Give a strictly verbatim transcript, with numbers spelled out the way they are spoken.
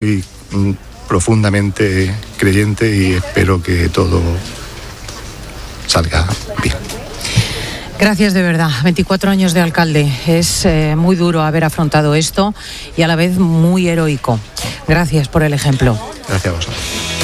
soy mm, profundamente creyente y espero que todo salga bien. Gracias de verdad. veinticuatro años de alcalde. Es eh, muy duro haber afrontado esto y a la vez muy heroico. Gracias por el ejemplo. Gracias a vosotros.